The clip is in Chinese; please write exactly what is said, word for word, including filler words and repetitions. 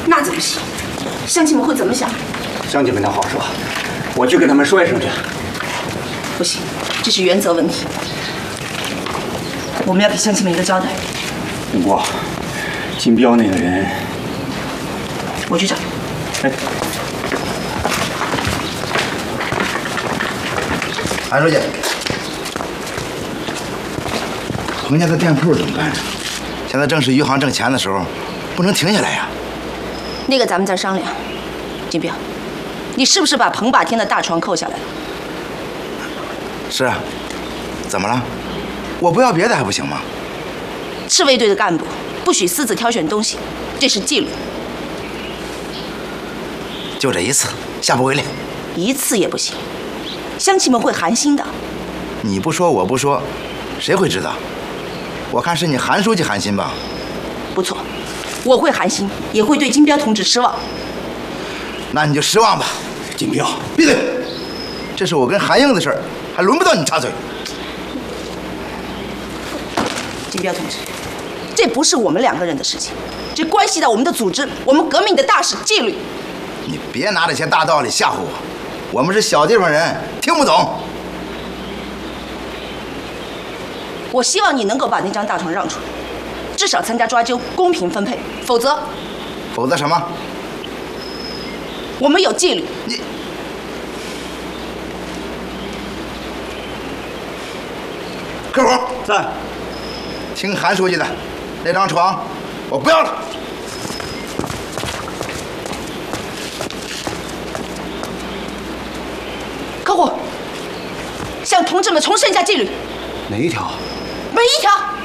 那怎么行？乡亲们会怎么想？ 乡亲们倒好说，我去跟他们说一声去。 不行，这是原则问题，我们要给乡亲们一个交代。 永国，金彪那个人， 我去找。 哎， 韩书记，彭家的店铺怎么办？现在正是余杭挣钱的时候，不能停下来呀。 那个咱们再商量。金彪，你是不是把彭霸天的大床扣下来了？ 是啊，怎么了？我不要别的还不行吗？ 赤卫队的干部不许私自挑选东西，这是纪律。 就这一次，下不为例。 一次也不行，乡亲们会寒心的。 你不说，我不说，谁会知道？我看是你韩书记寒心吧？ 不错，我会寒心，也会对金彪同志失望。 那你就失望吧。 金彪， 闭嘴！这是我跟韩英的事儿，还轮不到你插嘴。 金彪同志，这不是我们两个人的事情，这关系到我们的组织，我们革命的大事纪律。 你别拿这些大道理吓唬我，我们是小地方人，听不懂。 我希望你能够把那张大床让出来，至少参加抓阄，公平分配，否则， 否则什么？ 我们有纪律。 你客户在， 听韩书记的，那张床我不要了。 客户，向同志们重申一下纪律。 哪一条？ 每一条。